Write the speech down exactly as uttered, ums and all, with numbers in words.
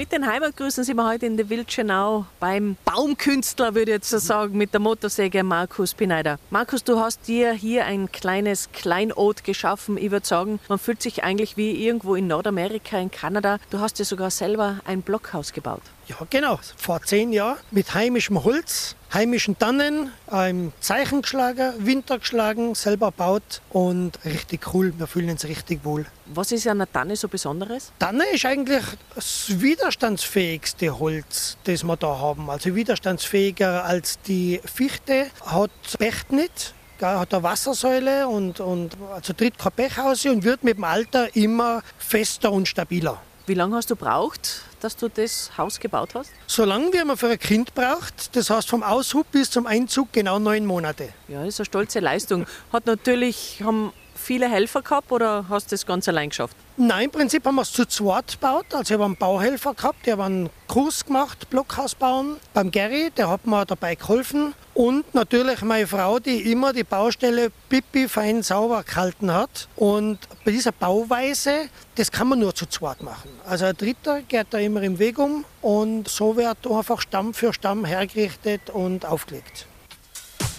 Mit den Heimatgrüßen sind wir heute in der Wildschönau beim Baumkünstler, würde ich jetzt so sagen, mit der Motorsäge Markus Pineider. Markus, du hast dir hier ein kleines Kleinod geschaffen. Ich würde sagen, man fühlt sich eigentlich wie irgendwo in Nordamerika, in Kanada. Du hast dir sogar selber ein Blockhaus gebaut. Ja, genau. Vor zehn Jahren mit heimischem Holz, heimischen Tannen, ein Zeichen geschlagen, Winter geschlagen, selber baut und richtig cool. Wir fühlen uns richtig wohl. Was ist an der Tanne so Besonderes? Tanne ist eigentlich das widerstandsfähigste Holz, das wir da haben. Also widerstandsfähiger als die Fichte, hat Pech nicht. Hat eine Wassersäule und, und also tritt kein Pech aus und wird mit dem Alter immer fester und stabiler. Wie lange hast du gebraucht, dass du das Haus gebaut hast? So lange, wie man für ein Kind braucht. Das heißt vom Aushub bis zum Einzug genau neun Monate. Ja, das ist eine stolze Leistung. Hat natürlich, haben viele Helfer gehabt oder hast du das ganz allein geschafft? Nein, im Prinzip haben wir es zu zweit gebaut. Also ich habe einen Bauhelfer gehabt, der hat einen Kurs gemacht, Blockhaus bauen. Beim Gary, der hat mir dabei geholfen. Und natürlich meine Frau, die immer die Baustelle pipi fein sauber gehalten hat. Und bei dieser Bauweise, das kann man nur zu zweit machen. Also ein Dritter geht da immer im Weg um und so wird einfach Stamm für Stamm hergerichtet und aufgelegt.